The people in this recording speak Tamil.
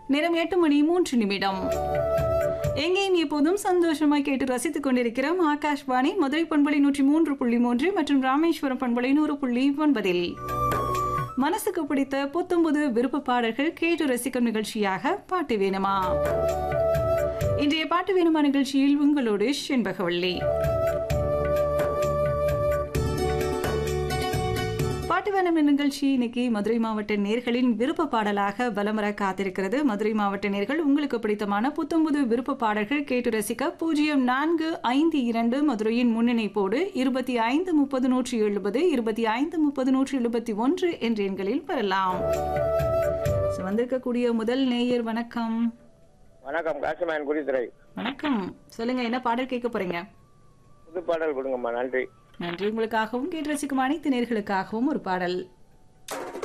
நேரம் 8:03 எங்கேயும் எப்போதும் சந்தோஷமாய் கேட்டு ரசித்துக் கொண்டிருக்கிறோம் ஆகாஷ்வாணி மதுரை பண்பலை 103.3 மற்றும் ராமேஸ்வரம் பண்பலை 100.9 மனசுக்கு பிடித்த புத்தம்புது விருப்ப பாடல்கள் கேட்டு ரசிக்கும் நிகழ்ச்சியாக பாட்டு வேணுமா. இன்றைய பாட்டு வேணுமா நிகழ்ச்சியில் உங்களோடு செண்பகவள்ளி. பாட்டு வேணும் நிகழ்ச்சி இன்னைக்கு மதுரை மாவட்ட நேர்களின் விருப்ப பாடலாக வலமர காத்திருக்கிறது. மதுரை மாவட்ட நேர்கள் உங்களுக்கு பிடித்தமான புத்தம்புது விருப்ப பாடல்கள் கேட்டு ரசிக்க 0452 மதுரையின் முன்னிணைப்போடு 2530 2530 என்ற எண்களில் பெறலாம். வந்திருக்கக்கூடிய முதல் நேயர் வணக்கம். வணக்கம், காசிமாயன் குடித்துறை. வணக்கம், சொல்லுங்க என்ன பாடல் கேட்க போறீங்க? புது பாடல் கொடுங்கம்மா. நன்றி. நன்றி. உங்களுக்காகவும் கேட்டு ரசிக்கும் அனைத்து நேர்களுக்காகவும் ஒரு பாடல்.